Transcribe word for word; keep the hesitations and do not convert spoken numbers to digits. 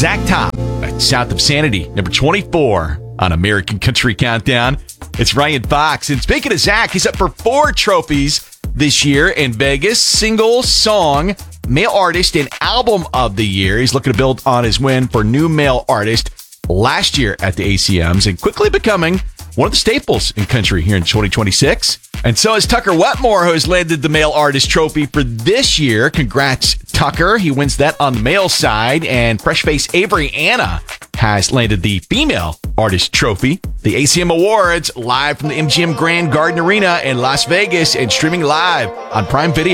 Zach Top, South of Sanity, number twenty-four on American Country Countdown. It's Ryan Fox. And speaking of Zach, he's up for four trophies this year in Vegas. Single, song, male artist, and album of the year. He's looking to build on his win for new male artist last year at the A C Ms and quickly becoming one of the staples in country here in twenty twenty-six. And so is Tucker Wetmore, who has landed the male artist trophy for this year. Congrats, Tucker. He wins that on the male side. And fresh face Avery Anna has landed the female artist trophy. The A C M Awards live from the M G M Grand Garden Arena in Las Vegas and streaming live on Prime Video.